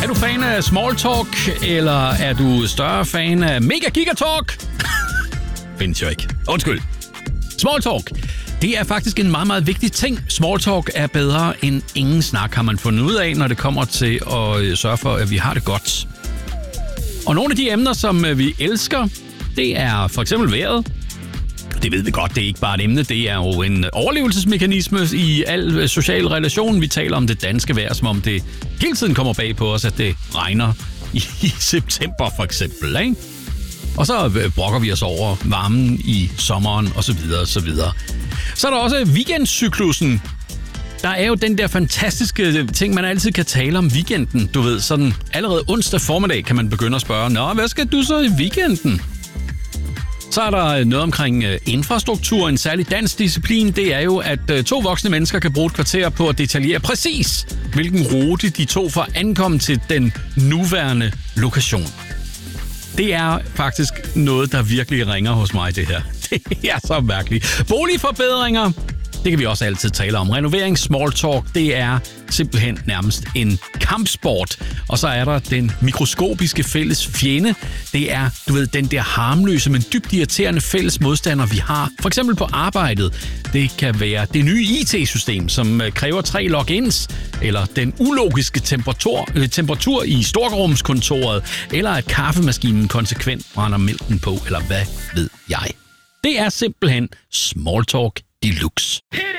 du fan af small talk, eller er du større fan af mega gigatalk? Findes jo ikke. Undskyld. Small talk. Det er faktisk en meget, meget vigtig ting. Small talk er bedre end ingen snak, har man fundet ud af, når det kommer til at sørge for, at vi har det godt. Og nogle af de emner, som vi elsker, det er for eksempel vejret. Det ved vi godt, det er ikke bare et emne, det er jo en overlevelsesmekanisme i al social relation. Vi taler om det danske vejr, som om det hele tiden kommer bag på os, at det regner i september for eksempel, ikke? Og så brokker vi os over varmen i sommeren osv. osv. Så er der også weekendcyklusen. Der er jo den der fantastiske ting, man altid kan tale om weekenden. Du ved, sådan allerede onsdag formiddag kan man begynde at spørge, nå, hvad skal du så i weekenden? Så er der noget omkring infrastruktur. En særlig dansk disciplin, det er jo, at 2 voksne mennesker kan bruge et kvarter på at detaljere præcis, hvilken rute de tog for at ankomme til den nuværende lokation. Det er faktisk noget, der virkelig ringer hos mig, det her. Det er så mærkeligt. Boligforbedringer, det kan vi også altid tale om. Renovering, small talk, det er simpelthen nærmest en kampsport. Og så er der den mikroskopiske fælles fjende. Det er, du ved, den der harmløse, men dybt irriterende fælles modstander, vi har. For eksempel på arbejdet. Det kan være det nye IT-system, som kræver 3 logins. Eller den ulogiske temperatur i storrumskontoret. Eller at kaffemaskinen konsekvent brænder mælken på. Eller hvad ved jeg. Det er simpelthen small talk deluxe.